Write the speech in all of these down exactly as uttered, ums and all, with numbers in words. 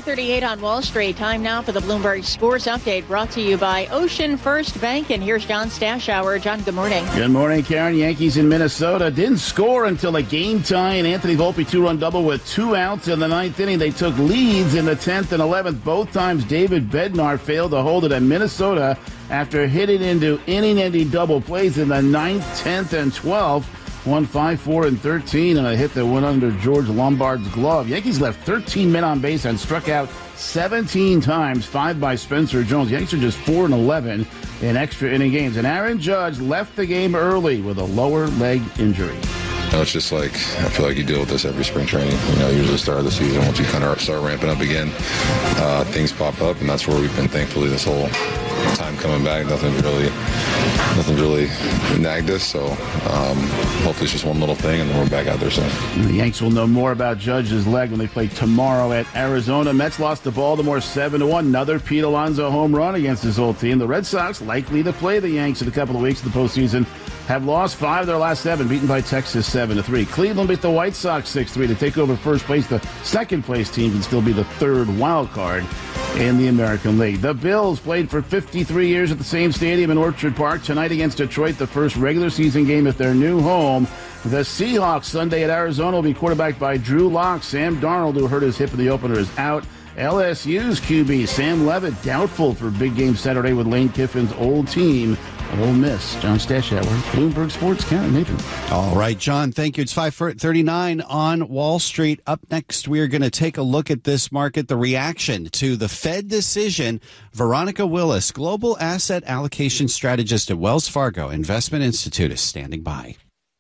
thirty-eight on Wall Street. Time now for the Bloomberg Sports Update, brought to you by Ocean First Bank. And here's John Stashower. John, good morning. Good morning, Karen. Yankees in Minnesota didn't score until a game tie, and Anthony Volpe two-run double with two outs in the ninth inning. They took leads in the tenth and eleventh. Both times David Bednar failed to hold it at Minnesota after hitting into inning-ending double plays in the ninth, tenth, and twelfth. Won five, four, and thirteen, and a hit that went under George Lombard's glove. Yankees left thirteen men on base and struck out seventeen times, five by Spencer Jones. Yankees are just four and eleven in extra inning games. And Aaron Judge left the game early with a lower leg injury. No, it's just like, I feel like you deal with this every spring training. You know, usually the start of the season, once you kind of start ramping up again, uh, things pop up, and that's where we've been, thankfully, this whole time coming back. Nothing's really, nothing's really nagged us, so um, hopefully it's just one little thing, and then we're back out there soon. The Yanks will know more about Judge's leg when they play tomorrow at Arizona. Mets lost to Baltimore seven to one. Another Pete Alonso home run against his old team. The Red Sox, likely to play the Yanks in a couple of weeks in the postseason, have lost five of their last seven, beaten by Texas seven to three. Cleveland beat the White Sox six three to take over first place, the second-place teams, and still be the third wild card in the American League. The Bills played for fifty-three years at the same stadium in Orchard Park. Tonight against Detroit, the first regular season game at their new home. The Seahawks Sunday at Arizona will be quarterbacked by Drew Lock. Sam Darnold, who hurt his hip in the opener, is out. L S U's Q B Sam Levitt doubtful for big game Saturday with Lane Kiffin's old team, Ole Miss. John Stashower, Bloomberg Sports, Karen Nathan. All right, John, thank you. It's five thirty-nine on Wall Street. Up next, we are going to take a look at this market, the reaction to the Fed decision. Veronica Willis, Global Asset Allocation Strategist at Wells Fargo Investment Institute, is standing by.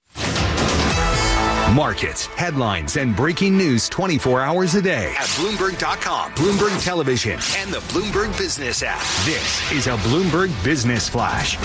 Markets, headlines, and breaking news twenty-four hours a day at Bloomberg dot com, Bloomberg Television, and the Bloomberg Business app. This is a Bloomberg Business Flash.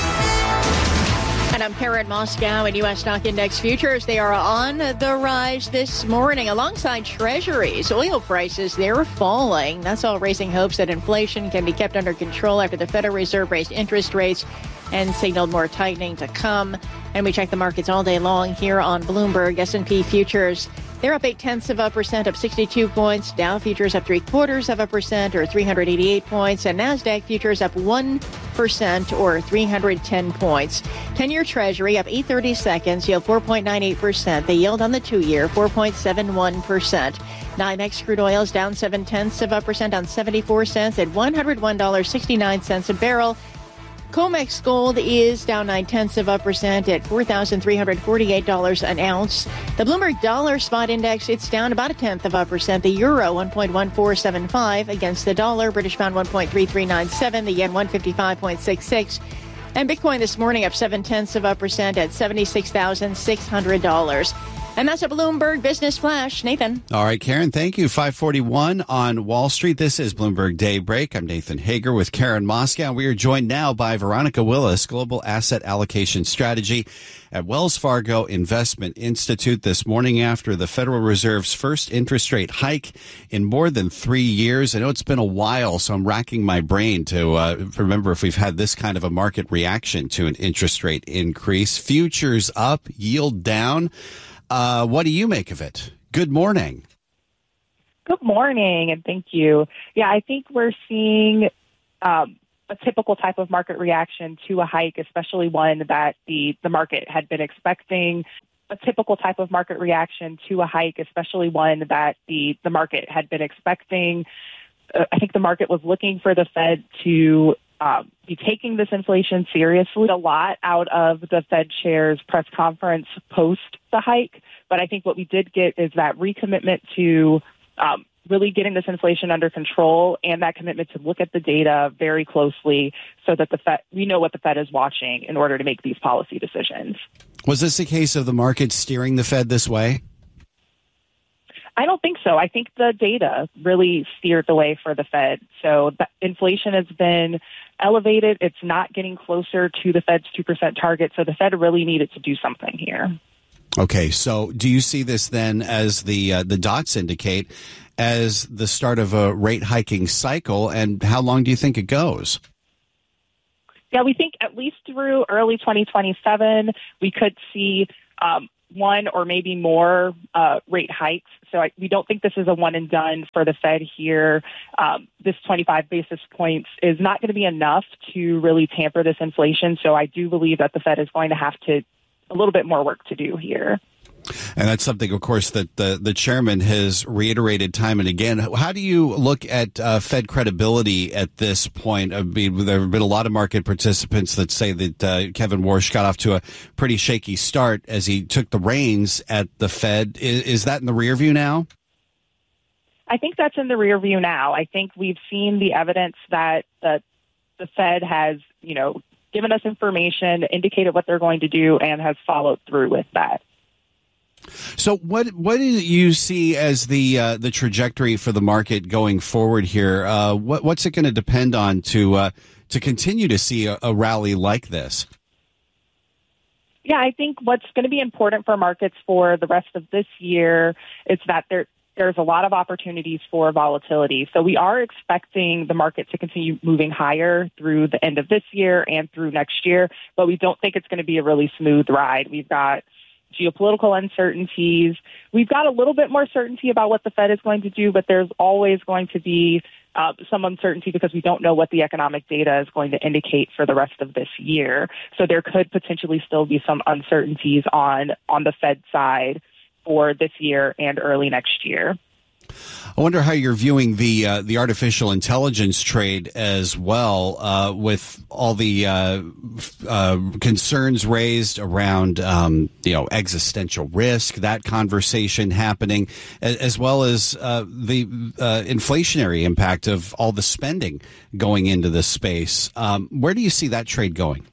And I'm Karen Moscow. In U S stock index futures, they are on the rise this morning alongside treasuries. Oil prices, they're falling. That's all raising hopes that inflation can be kept under control after the Federal Reserve raised interest rates and signaled more tightening to come. And we check the markets all day long here on Bloomberg. S and P futures, they're up eight tenths of a percent, up sixty-two points. Dow futures up three quarters of a percent, or three hundred eighty-eight points. And NASDAQ futures up one percent, or three hundred ten points. ten-year Treasury up eight thirty seconds, yield four point nine eight percent. The yield on the two-year, four point seven one percent. NYMEX crude oil is down seven tenths of a percent on seventy-four cents at one hundred one dollars and sixty-nine cents a barrel. COMEX gold is down nine tenths of a percent at four thousand three hundred forty-eight dollars an ounce. The Bloomberg Dollar Spot Index, it's down about a tenth of a percent. The euro one point one four seven five against the dollar. British pound one point three three nine seven. The yen one fifty-five point six six. And Bitcoin this morning up seven tenths of a percent at seventy-six thousand six hundred dollars. And that's a Bloomberg Business Flash. Nathan. All right, Karen, thank you. five forty-one on Wall Street. This is Bloomberg Daybreak. I'm Nathan Hager with Karen Moscow. We are joined now by Veronica Willis, Global Asset Allocation Strategy at Wells Fargo Investment Institute, this morning after the Federal Reserve's first interest rate hike in more than three years. I know it's been a while, so I'm racking my brain to uh, remember if we've had this kind of a market reaction to an interest rate increase. Futures up, yield down. Uh, what do you make of it? Good morning. Good morning, and thank you. Yeah, I think we're seeing um, a typical type of market reaction to a hike, especially one that the, the market had been expecting. A typical type of market reaction to a hike, especially one that the, the market had been expecting. Uh, I think the market was looking for the Fed to Um, be taking this inflation seriously. A lot out of the Fed chair's press conference post the hike, but I think what we did get is that recommitment to um, really getting this inflation under control, and that commitment to look at the data very closely so that the Fed, we know what the Fed is watching in order to make these policy decisions. Was this a case of the market steering the Fed this way? I don't think so. I think the data really steered the way for the Fed. So the inflation has been elevated. It's not getting closer to the Fed's two percent target. So the Fed really needed to do something here. Okay. So do you see this then as the uh, the dots indicate as the start of a rate hiking cycle? And how long do you think it goes? Yeah, we think at least through early twenty twenty-seven, we could see um, one or maybe more uh, rate hikes. So I, we don't think this is a one and done for the Fed here. Um, this twenty-five basis points is not going to be enough to really tamper this inflation. So I do believe that the Fed is going to have to a little bit more work to do here. And that's something, of course, that the, the chairman has reiterated time and again. How do you look at uh, Fed credibility at this point? I mean, there have been a lot of market participants that say that uh, Kevin Warsh got off to a pretty shaky start as he took the reins at the Fed. Is, is that in the rear view now? I think that's in the rear view now. I think we've seen the evidence that, that the Fed has, you know, given us information, indicated what they're going to do, and has followed through with that. So what what do you see as the uh, the trajectory for the market going forward here? Uh, what what's it going to depend on to uh, to continue to see a, a rally like this? Yeah, I think what's going to be important for markets for the rest of this year is that there there's a lot of opportunities for volatility. So we are expecting the market to continue moving higher through the end of this year and through next year, but we don't think it's going to be a really smooth ride. We've got geopolitical uncertainties. We've got a little bit more certainty about what the Fed is going to do, but there's always going to be uh, some uncertainty because we don't know what the economic data is going to indicate for the rest of this year. So there could potentially still be some uncertainties on, on the Fed side for this year and early next year. I wonder how you're viewing the uh, the artificial intelligence trade as well, uh, with all the uh, uh, concerns raised around um, you know existential risk, that conversation happening, as well as uh, the uh, inflationary impact of all the spending going into this space. Um, where do you see that trade going?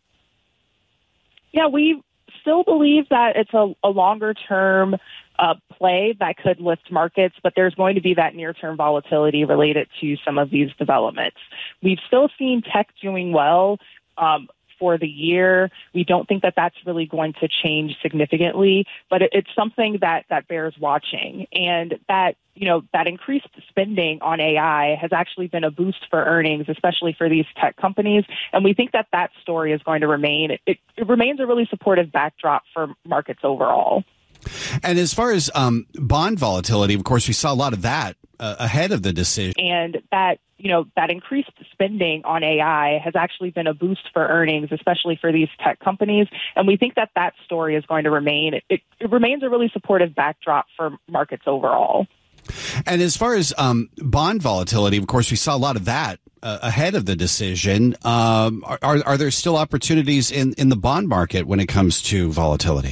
Yeah, we still believe that it's a, a longer term Uh, play that could lift markets, but there's going to be that near-term volatility related to some of these developments. We've still seen tech doing well um, for the year. We don't think that that's really going to change significantly, but it, it's something that, that bears watching. And that, you know, that increased spending on A I has actually been a boost for earnings, especially for these tech companies. And we think that that story is going to remain. It, it remains a really supportive backdrop for markets overall. And as far as um, bond volatility, of course, we saw a lot of that uh, ahead of the decision. And that, you know, that increased spending on A I has actually been a boost for earnings, especially for these tech companies. And we think that that story is going to remain. It, it remains a really supportive backdrop for markets overall. And as far as um, bond volatility, of course, we saw a lot of that uh, ahead of the decision. Um, are, are, are there still opportunities in, in the bond market when it comes to volatility?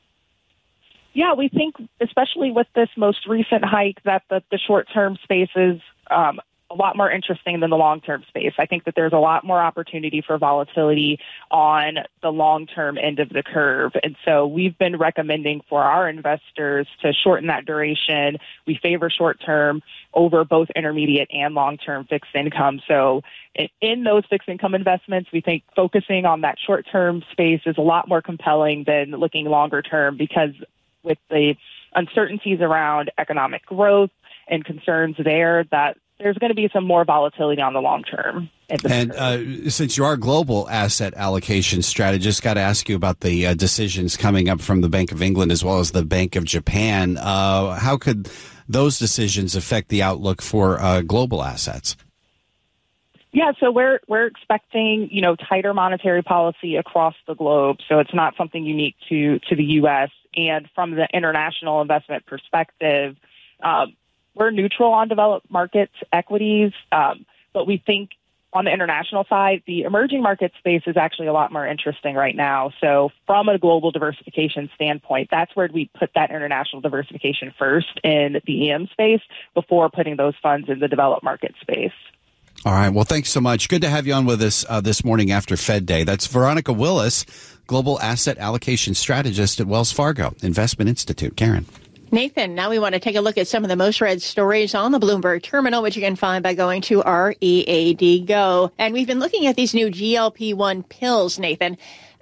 Yeah, we think, especially with this most recent hike, that the, the short-term space is um, a lot more interesting than the long-term space. I think that there's a lot more opportunity for volatility on the long-term end of the curve. And so we've been recommending for our investors to shorten that duration. We favor short-term over both intermediate and long-term fixed income. So in, in those fixed income investments, we think focusing on that short-term space is a lot more compelling than looking longer-term, because with the uncertainties around economic growth and concerns there, that there's going to be some more volatility on the long term. And uh, since you are a global asset allocation strategist, got to ask you about the uh, decisions coming up from the Bank of England as well as the Bank of Japan. Uh, how could those decisions affect the outlook for uh, global assets? Yeah, so we're we're expecting, you know, tighter monetary policy across the globe. So it's not something unique to to the U S. And from the international investment perspective, um, we're neutral on developed markets equities, um, but we think on the international side, the emerging market space is actually a lot more interesting right now. So from a global diversification standpoint, that's where we put that international diversification first in the E M space before putting those funds in the developed market space. All right. Well, thanks so much. Good to have you on with us uh, this morning after Fed Day. That's Veronica Willis, Global Asset Allocation Strategist at Wells Fargo Investment Institute. Karen. Nathan, now we want to take a look at some of the most read stories on the Bloomberg Terminal, which you can find by going to R E A D Go. And we've been looking at these new G L P one pills, Nathan.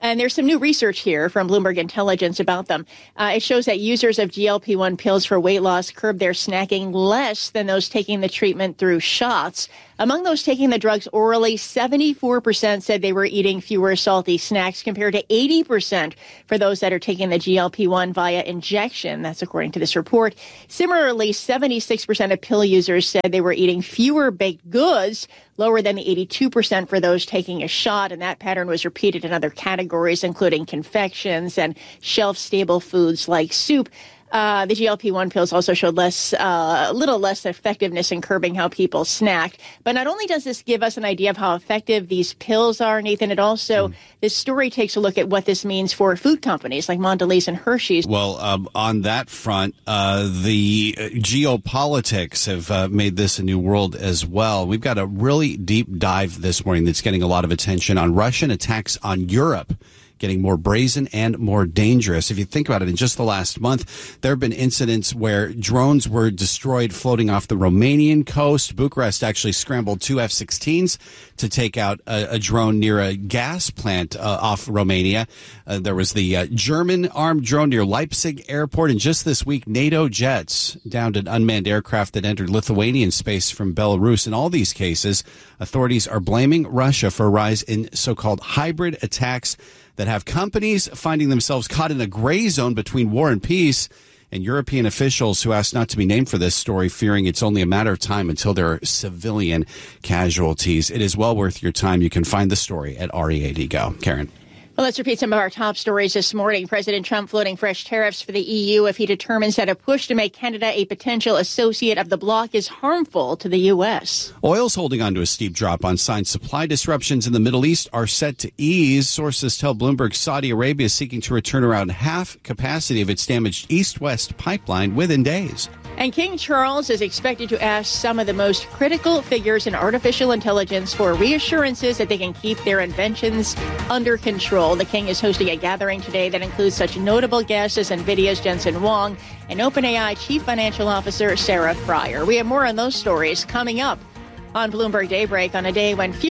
And there's some new research here from Bloomberg Intelligence about them. Uh, it shows that users of G L P one pills for weight loss curb their snacking less than those taking the treatment through shots. Among those taking the drugs orally, seventy-four percent said they were eating fewer salty snacks compared to eighty percent for those that are taking the G L P one via injection. That's according to this report. Similarly, seventy-six percent of pill users said they were eating fewer baked goods, lower than the eighty-two percent for those taking a shot. And that pattern was repeated in other categories, including confections and shelf-stable foods like soup. Uh, the G L P one pills also showed less, uh, a little less effectiveness in curbing how people snacked. But not only does this give us an idea of how effective these pills are, Nathan, it also, mm. this story takes a look at what this means for food companies like Mondelez and Hershey's. Well, um, on that front, uh, the geopolitics have uh, made this a new world as well. We've got a really deep dive this morning that's getting a lot of attention on Russian attacks on Europe, getting more brazen and more dangerous. If you think about it, in just the last month, there have been incidents where drones were destroyed floating off the Romanian coast. Bucharest actually scrambled two F sixteens to take out a, a drone near a gas plant uh, off Romania. Uh, there was the uh, German armed drone near Leipzig airport. And just this week, NATO jets downed an unmanned aircraft that entered Lithuanian space from Belarus. In all these cases, authorities are blaming Russia for a rise in so-called hybrid attacks that have companies finding themselves caught in a gray zone between war and peace, and European officials who asked not to be named for this story fearing it's only a matter of time until there are civilian casualties. It is well worth your time. You can find the story at R E A D Go. Karen. Well, let's repeat some of our top stories this morning. President Trump floating fresh tariffs for the E U if he determines that a push to make Canada a potential associate of the bloc is harmful to the U S. Oil's holding on to a steep drop on signs supply disruptions in the Middle East are set to ease. Sources tell Bloomberg Saudi Arabia is seeking to return around half capacity of its damaged east-west pipeline within days. And King Charles is expected to ask some of the most critical figures in artificial intelligence for reassurances that they can keep their inventions under control. The king is hosting a gathering today that includes such notable guests as NVIDIA's Jensen Huang and OpenAI Chief Financial Officer Sarah Friar. We have more on those stories coming up on Bloomberg Daybreak on a day when